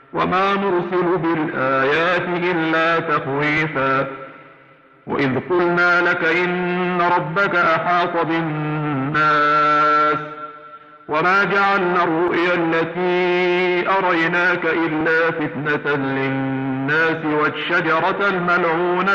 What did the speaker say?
وما نرسل بالآيات إلا تخويفا. وإذ قلنا لك إن ربك أحاط بالناس وما جعلنا الرؤيا التي أريناك إلا فتنة للناس والشجرة الملعونة